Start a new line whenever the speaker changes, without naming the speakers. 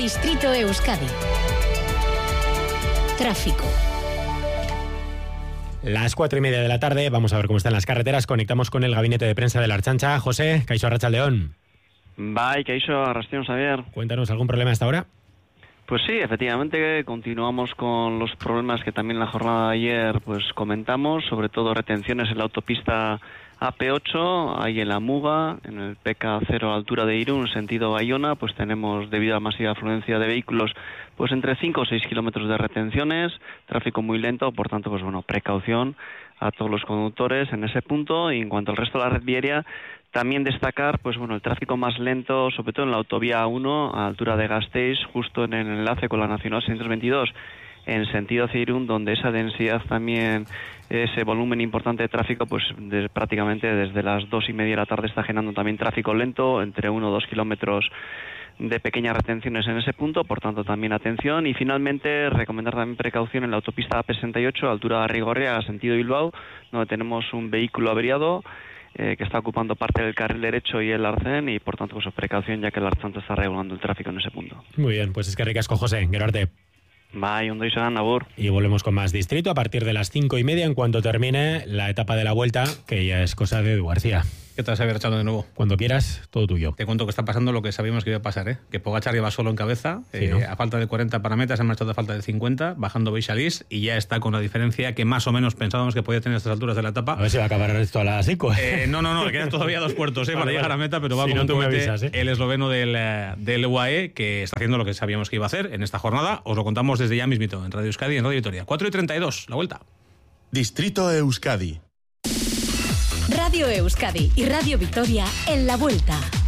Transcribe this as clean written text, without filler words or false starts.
Distrito Euskadi. Tráfico.
Las 4:30 de la tarde, vamos a ver cómo están las carreteras. Conectamos con el gabinete de prensa de la Ertzaintza. José, Kaixo Arratsaldeon.
Bai, Kaixo Arratsaldeon, Xavier.
Cuéntanos, ¿algún problema hasta ahora?
Pues sí, efectivamente, continuamos con los problemas que también en la jornada de ayer pues comentamos, sobre todo retenciones en la autopista AP8, ahí en la Muga, en el PK0 a la altura de Irún, sentido Bayona, pues tenemos, debido a la masiva afluencia de vehículos, pues entre 5 o 6 kilómetros de retenciones, tráfico muy lento, por tanto, pues bueno, precaución a todos los conductores en ese punto. Y en cuanto al resto de la red viaria, también destacar, pues bueno, el tráfico más lento, sobre todo en la autovía A1, a la altura de Gasteiz, justo en el enlace con la Nacional 622, en sentido hacia Irún, donde esa densidad también, ese volumen importante de tráfico, pues prácticamente desde las 2:30 de la tarde está generando también tráfico lento, entre 1 o 2 kilómetros de pequeñas retenciones en ese punto, por tanto también atención. Y finalmente recomendar también precaución en la autopista AP68, a la altura de Arrigorriaga, sentido Bilbao, donde tenemos un vehículo averiado que está ocupando parte del carril derecho y el arcén, y por tanto pues precaución, ya que el Ertzaintza está regulando el tráfico en ese punto.
Muy bien, pues es que ricasco, José. Gero arte.
Bai, ondo izan, agur.
Y volvemos con más Distrito a partir de las 5:30, en cuanto termine la etapa de la vuelta, que ya es cosa de Edu García.
¿Qué tal, Xavier Arratsaldeon de nuevo?
Cuando quieras, todo tuyo.
Te cuento que está pasando lo que sabíamos que iba a pasar, ¿eh? Que Pogačar iba solo en cabeza,
Sí, ¿no?
a falta de 40 para meta, se ha marchado a falta de 50, bajando Beixalís, y ya está con la diferencia que más o menos pensábamos que podía tener a estas alturas de la etapa.
A ver si va a acabar esto a las 5.
No, le quedan todavía 2 puertos para llegar a meta, pero va
Si
con
no,
un
tú me
cohete,
avisas, ¿eh?
el esloveno del UAE, que está haciendo lo que sabíamos que iba a hacer en esta jornada. Os lo contamos desde ya mismito, en Radio Euskadi y en Radio Vitoria. 4:32, la vuelta.
Distrito Euskadi.
Radio Euskadi y Radio Vitoria en la vuelta.